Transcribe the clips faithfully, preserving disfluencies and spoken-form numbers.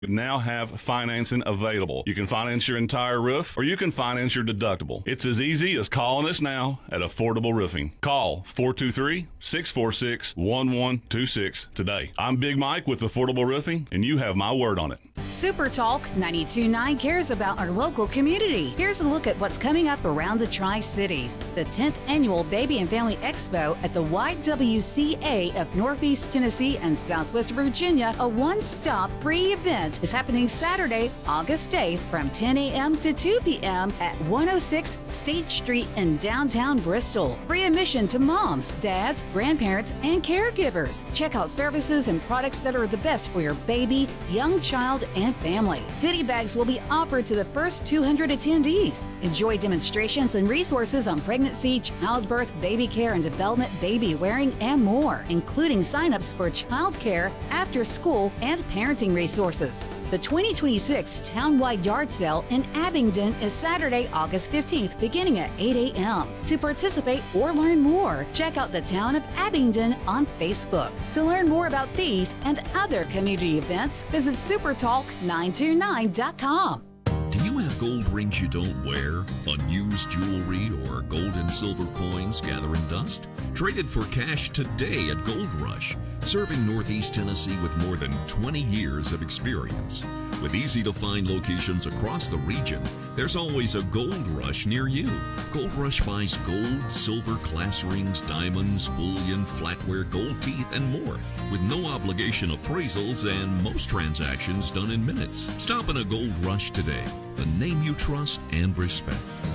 now have financing available. You can finance your entire roof or you can finance your deductible. It's as easy as calling us now at Affordable Roofing. Call four two three, six four six, one one two six today. I'm Big Mike with Affordable Roofing, and you have my word on it. Super Talk ninety-two point nine cares about our local community. Here's a look at what's coming up around the Tri-Cities. The tenth Annual Baby and Family Expo at the Y W C A of Northeast Tennessee and Southwest Virginia, a one-stop free event, is happening Saturday, August eighth from ten a.m. to two p.m. at one oh six State Street in downtown Bristol. Free admission to moms, dads, grandparents, and caregivers. Check out services and products that are the best for your baby, young child, and family. Goodie bags will be offered to the first two hundred attendees. Enjoy demonstrations and resources on pregnancy, childbirth, baby care and development, baby wearing, and more, including signups for child care, after school, and parenting resources. The twenty twenty-six Townwide Yard Sale in Abingdon is Saturday, August fifteenth, beginning at eight a.m. To participate or learn more, check out the Town of Abingdon on Facebook. To learn more about these and other community events, visit super talk nine two nine dot com. Do you have gold rings you don't wear, unused jewelry, or gold and silver coins gathering dust? Trade it for cash today at Gold Rush, serving Northeast Tennessee with more than twenty years of experience. With easy-to-find locations across the region, there's always a Gold Rush near you. Gold Rush buys gold, silver, class rings, diamonds, bullion, flatware, gold teeth, and more, with no obligation appraisals and most transactions done in minutes. Stop in a Gold Rush today, the name you trust and respect.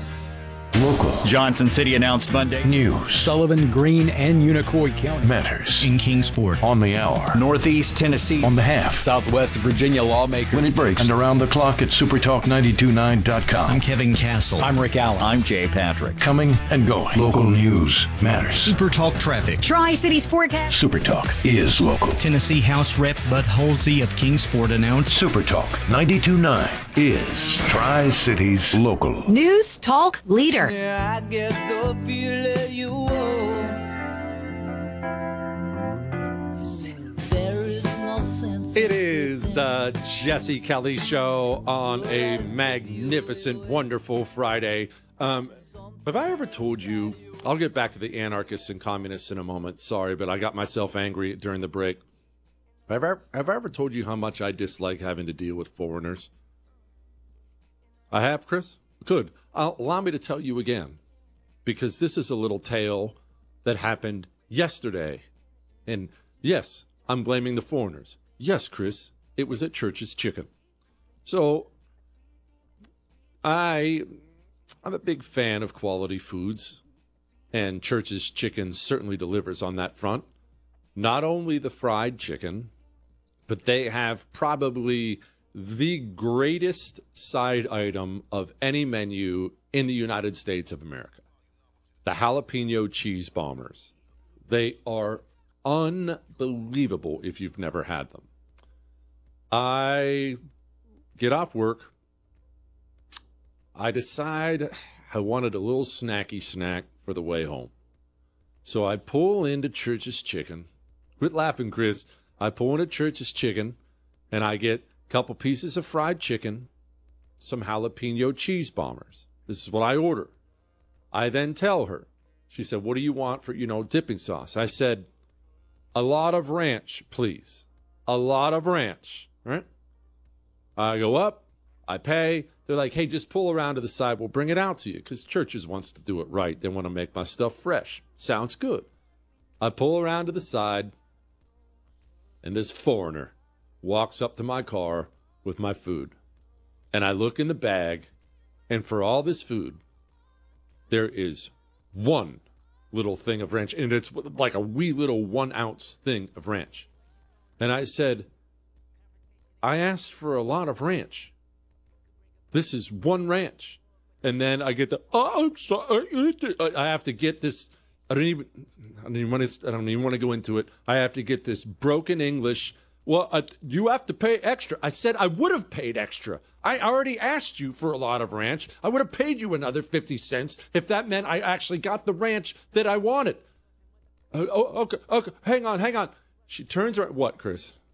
Local. Johnson City announced Monday. News. Sullivan, Greene, and Unicoi County. Matters. In Kingsport. On the hour. Northeast Tennessee. On the half. Southwest Virginia lawmakers. When it breaks. And around the clock at super talk nine two nine dot com. I'm Kevin Castle. I'm Rick Allen. I'm Jay Patrick. Coming and going. Local news matters. Super Talk traffic. Tri-City Sportcast. Super Talk is local. Tennessee House Rep Bud Halsey of Kingsport announced Super Talk ninety two point nine is Tri-Cities local. News Talk Leader. Yeah, I get the feeling you owe. There is no sense. It is the Jesse Kelly Show on a magnificent, wonderful Friday. Um, have I ever told you, I'll get back to the anarchists and communists in a moment. Sorry, but I got myself angry during the break. Have I, have I ever told you how much I dislike having to deal with foreigners? I have, Chris? Good. Uh, allow me to tell you again, because this is a little tale that happened yesterday. And yes, I'm blaming the foreigners. Yes, Chris, it was at Church's Chicken. So I, I'm a big fan of quality foods, and Church's Chicken certainly delivers on that front. Not only the fried chicken, but they have probably the greatest side item of any menu in the United States of America. The jalapeno cheese bombers. They are unbelievable if you've never had them. I get off work. I decide I wanted a little snacky snack for the way home. So I pull into Church's Chicken. Quit laughing, Chris. I pull into Church's Chicken, and I get a couple pieces of fried chicken, some jalapeno cheese bombers. This is what I order. I then tell her, she said, what do you want for, you know, dipping sauce? I said, a lot of ranch, please. A lot of ranch, right? I go up, I pay. They're like, hey, just pull around to the side. We'll bring it out to you, because Church's wants to do it right. They want to make my stuff fresh. Sounds good. I pull around to the side, and this foreigner walks up to my car with my food. And I look in the bag, and for all this food, there is one little thing of ranch, and it's like a wee little one-ounce thing of ranch. And I said, I asked for a lot of ranch. This is one ranch. And then I get the, oh, I'm sorry. I have to get this, I don't even, I don't even want to, I don't even want to go into it. I have to get this broken English. Well, uh, you have to pay extra. I said I would have paid extra. I already asked you for a lot of ranch. I would have paid you another fifty cents if that meant I actually got the ranch that I wanted. Uh, oh, okay, okay. Hang on, hang on. She turns around. What, Chris?